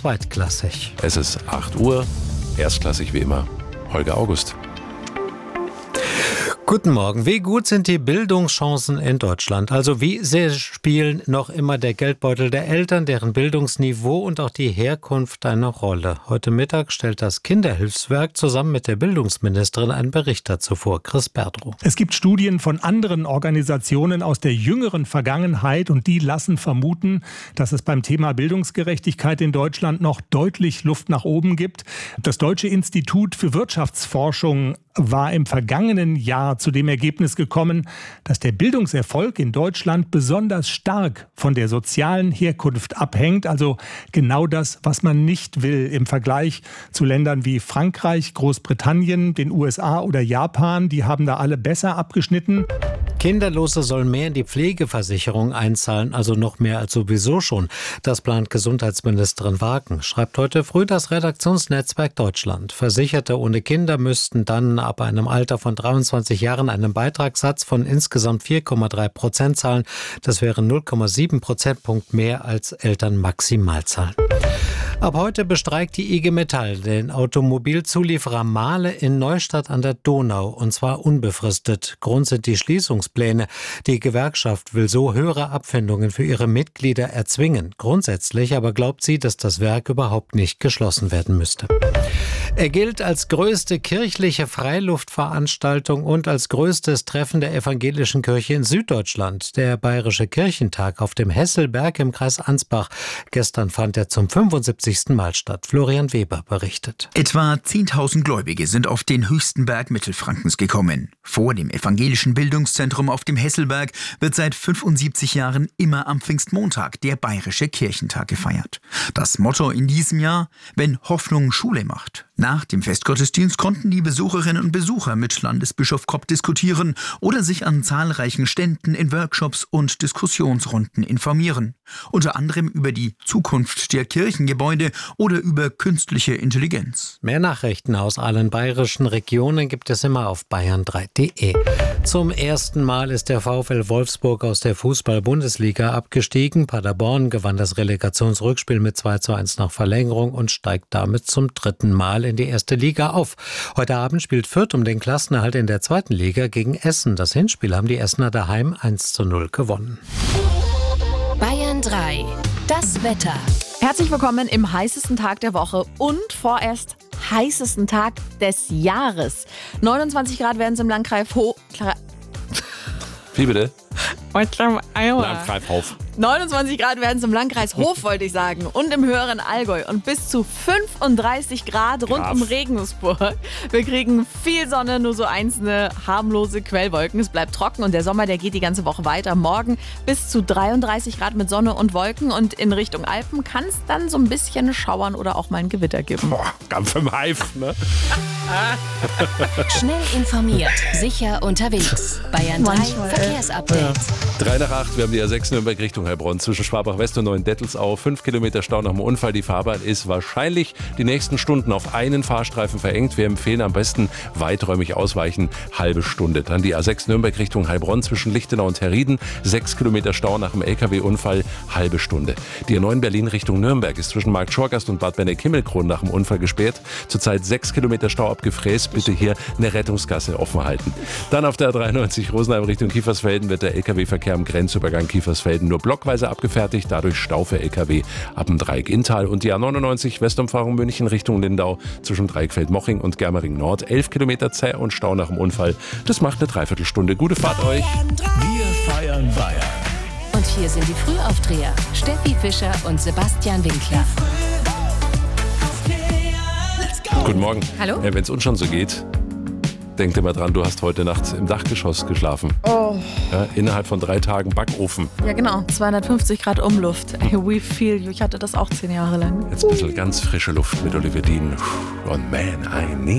zweitklassig. Es ist 8 Uhr, erstklassig wie immer, Holger August. Guten Morgen. Wie gut sind die Bildungschancen in Deutschland? Also wie sehr spielen noch immer der Geldbeutel der Eltern, deren Bildungsniveau und auch die Herkunft eine Rolle? Heute Mittag stellt das Kinderhilfswerk zusammen mit der Bildungsministerin einen Bericht dazu vor. Chris Berdrow. Es gibt Studien von anderen Organisationen aus der jüngeren Vergangenheit und die lassen vermuten, dass es beim Thema Bildungsgerechtigkeit in Deutschland noch deutlich Luft nach oben gibt. Das Deutsche Institut für Wirtschaftsforschung war im vergangenen Jahr zu dem Ergebnis gekommen, dass der Bildungserfolg in Deutschland besonders stark von der sozialen Herkunft abhängt. Also genau das, was man nicht will im Vergleich zu Ländern wie Frankreich, Großbritannien, den USA oder Japan. Die haben da alle besser abgeschnitten. Kinderlose sollen mehr in die Pflegeversicherung einzahlen, also noch mehr als sowieso schon. Das plant Gesundheitsministerin Wagen, schreibt heute früh das Redaktionsnetzwerk Deutschland. Versicherte ohne Kinder müssten dann ab einem Alter von 23 Jahren einen Beitragssatz von insgesamt 4,3% zahlen. Das wären 0,7 Prozentpunkt mehr als Eltern maximal zahlen. Ab heute bestreikt die IG Metall den Automobilzulieferer Mahle in Neustadt an der Donau, und zwar unbefristet. Grund sind die Schließungspläne. Die Gewerkschaft will so höhere Abfindungen für ihre Mitglieder erzwingen. Grundsätzlich aber glaubt sie, dass das Werk überhaupt nicht geschlossen werden müsste. Er gilt als größte kirchliche Freiluftveranstaltung und als größtes Treffen der evangelischen Kirche in Süddeutschland. Der Bayerische Kirchentag auf dem Hesselberg im Kreis Ansbach. Gestern fand er zum 75. Mal statt. Florian Weber berichtet. Etwa 10.000 Gläubige sind auf den höchsten Berg Mittelfrankens gekommen. Vor dem evangelischen Bildungszentrum auf dem Hesselberg wird seit 75 Jahren immer am Pfingstmontag der Bayerische Kirchentag gefeiert. Das Motto in diesem Jahr: Wenn Hoffnung Schule macht. Nach dem Festgottesdienst konnten die Besucherinnen und Besucher mit Landesbischof Kopp diskutieren oder sich an zahlreichen Ständen in Workshops und Diskussionsrunden informieren. Unter anderem über die Zukunft der Kirchengebäude oder über künstliche Intelligenz. Mehr Nachrichten aus allen bayerischen Regionen gibt es immer auf bayern3.de. Zum ersten Mal ist der VfL Wolfsburg aus der Fußball-Bundesliga abgestiegen. Paderborn gewann das Relegationsrückspiel mit 2:1 nach Verlängerung und steigt damit zum 3. Mal in die erste Liga auf. Heute Abend spielt Fürth um den Klassenerhalt in der 2. Liga gegen Essen. Das Hinspiel haben die Essener daheim 1:0 gewonnen. Bayern 3, das Wetter. Herzlich willkommen im heißesten Tag der Woche und vorerst heißesten Tag des Jahres. 29 Grad werden es im Landkreis Wie bitte? Landkreis Hof. 29 Grad werden es im Landkreis Hof, wollte ich sagen, und im höheren Allgäu. Und bis zu 35 Grad rund um Regensburg. Wir kriegen viel Sonne, nur so einzelne harmlose Quellwolken. Es bleibt trocken und der Sommer, der geht die ganze Woche weiter. Morgen bis zu 33 Grad mit Sonne und Wolken. Und in Richtung Alpen kann es dann so ein bisschen schauern oder auch mal ein Gewitter geben. Boah, ganz im Heif, ne? Schnell informiert, sicher unterwegs. Bayern 3 Verkehrsupdate. 3 nach 8, wir haben die A6 Nürnberg Richtung Heilbronn zwischen Schwabach-West und Neuendettelsau. 5 Kilometer Stau nach dem Unfall. Die Fahrbahn ist wahrscheinlich die nächsten Stunden auf einen Fahrstreifen verengt. Wir empfehlen am besten weiträumig ausweichen, halbe Stunde. Dann die A6 Nürnberg Richtung Heilbronn zwischen Lichtenau und Herrieden. 6 Kilometer Stau nach dem LKW-Unfall, halbe Stunde. Die A9 Berlin Richtung Nürnberg ist zwischen Markt Schorgast und Bad Benneck-Himmelkron nach dem Unfall gesperrt. Zurzeit 6 Kilometer Stau ab Gefräß. Bitte hier eine Rettungsgasse offen halten. Dann auf der A93 Rosenheim Richtung Kiefersfelden wird der LKW-Verkehr am Grenzübergang Kiefersfelden nur blockweise abgefertigt, dadurch Stau für LKW ab dem Dreieck Inntal. Und die A99 Westumfahrung München Richtung Lindau zwischen Dreieckfeld-Moching und Germering Nord. 11 Kilometer zäh und Stau nach dem Unfall. Das macht eine Dreiviertelstunde. Gute Fahrt euch. Wir feiern Bayern. Und hier sind die Frühaufdreher: Steffi Fischer und Sebastian Winkler. Guten Morgen. Hallo. Wenn es uns schon so geht, denkt immer dran, du hast heute Nacht im Dachgeschoss geschlafen. Oh. Ja, innerhalb von 3 Tagen Backofen. Ja, genau. 250 Grad Umluft. We feel you. Ich hatte das auch 10 Jahre lang. Jetzt ein bisschen ganz frische Luft mit Olivia Dean und Man, I Need.